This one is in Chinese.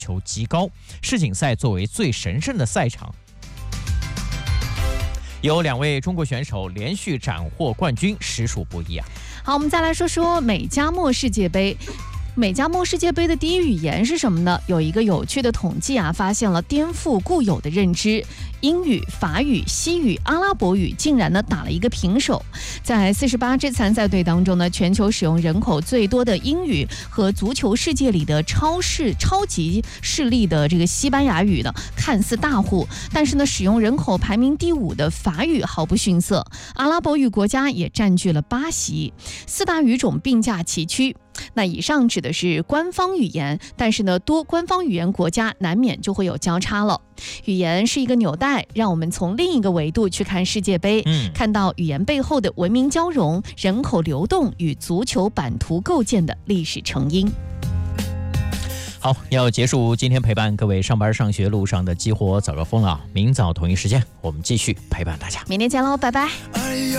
求极高。世锦赛作为最神圣的赛场，有2位中国选手连续斩获冠军，实属不易啊。 好，我们再来说说美加墨世界杯。美加墨世界杯的第一语言是什么呢？有一个有趣的统计啊，发现了颠覆固有的认知，英语、法语、西语、阿拉伯语竟然呢打了一个平手。在48支参赛队当中呢，全球使用人口最多的英语和足球世界里的超级势力的这个西班牙语呢，看似大户，但是呢，使用人口排名第5的法语毫不逊色。阿拉伯语国家也占据了8席，4大语种并驾齐驱。那以上指的是官方语言，但是呢，多官方语言国家难免就会有交叉了。语言是一个纽带，让我们从另一个维度去看世界杯，看到语言背后的文明交融、人口流动与足球版图构建的历史成因。 好，要结束今天陪伴各位上班上学路上的激活早高峰了。明早同一时间，我们继续陪伴大家。 明天见喽，拜拜。